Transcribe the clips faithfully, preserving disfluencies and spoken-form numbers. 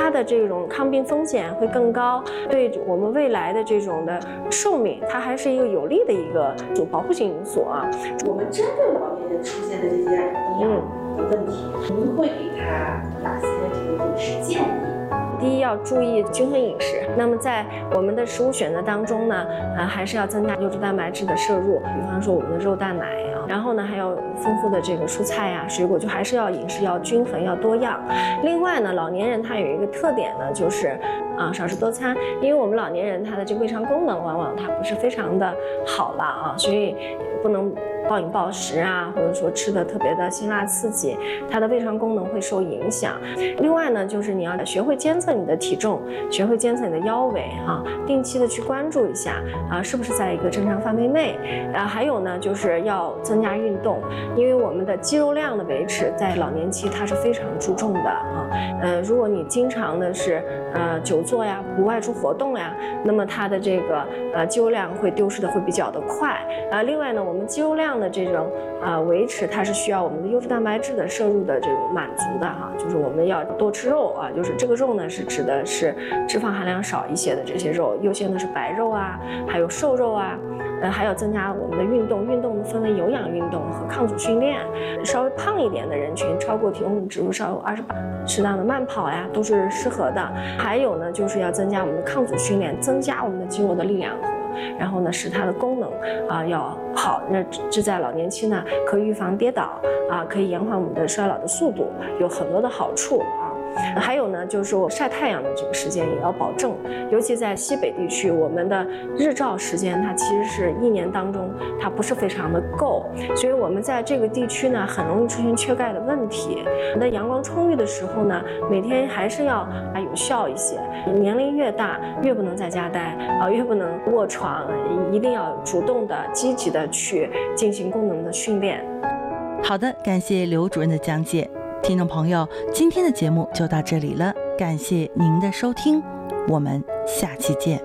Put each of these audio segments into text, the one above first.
它的这种抗病风险会更高，对我们未来的这种的寿命，它还是一个有利的一个保护性因素啊。 我们针对老年人出现的这些营养的问题，您会给他哪些这个饮食建议？ 第一，要注意均衡饮食。那么在我们的食物选择当中呢，呃，还是要增加优质蛋白质的摄入，比方说我们的肉蛋奶啊，然后呢还有丰富的这个蔬菜呀、水果，就还是要饮食要均衡，要多样。另外呢，老年人他有一个特点呢，就是啊少食多餐，因为我们老年人他的这个胃肠功能往往他不是非常的好了啊，所以不能暴饮暴食啊，或者说吃的特别的辛辣刺激，它的胃肠功能会受影响。另外呢，就是你要学会监测你的体重，学会监测你的腰围啊，定期的去关注一下啊，是不是在一个正常范围内。啊，还有呢，就是要增加运动，因为我们的肌肉量的维持在老年期它是非常注重的啊。呃，如果你经常的是呃久坐呀，不外出活动呀，那么它的这个呃肌肉量会丢失的会比较的快。啊，另外呢，我们肌肉量的这种啊维持，它是需要我们的优质蛋白质的摄入的这种满足的哈，就是我们要多吃肉啊，就是这个肉呢是指的是脂肪含量少一些的这些肉，优先的是白肉啊，还有瘦肉啊。呃，还要增加我们的运动，运动分为有氧运动和抗阻训练。稍微胖一点的人群，超过体重指数超过二十八，适当的慢跑呀都是适合的。还有呢，就是要增加我们的抗阻训练，增加我们的肌肉的力量，然后呢，使它的功能啊、呃、要好。那这在老年期呢，可以预防跌倒啊，可以延缓我们的衰老的速度，有很多的好处啊。还有呢，就是说晒太阳的这个时间也要保证，尤其在西北地区，我们的日照时间它其实是一年当中它不是非常的够，所以我们在这个地区呢，很容易出现缺钙的问题。那阳光充裕的时候呢，每天还是要啊有效一些。年龄越大，越不能在家待啊，越不能卧床，一定要主动的、积极的去进行功能的训练。 好的，感谢刘主任的讲解。听众朋友，今天的节目就到这里了，感谢您的收听，我们下期见。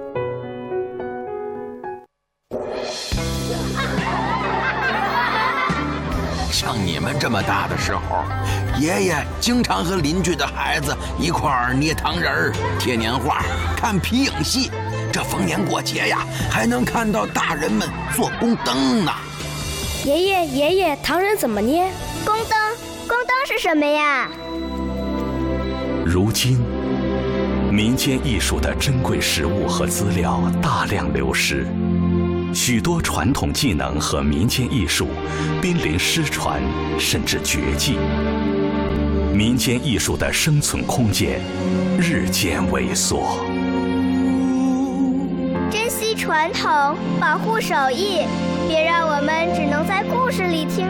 像你们这么大的时候，爷爷经常和邻居的孩子一块儿捏糖人儿、贴年画、看皮影戏，这逢年过节呀，还能看到大人们做宫灯呢。 爷爷爷爷，糖人怎么捏？ 宫灯宫灯是什么呀？ 如今民间艺术的珍贵实物和资料大量流失，许多传统技能和民间艺术濒临失传甚至绝迹，民间艺术的生存空间日渐萎缩。 珍惜传统，保护手艺，别让我们只能在故事里听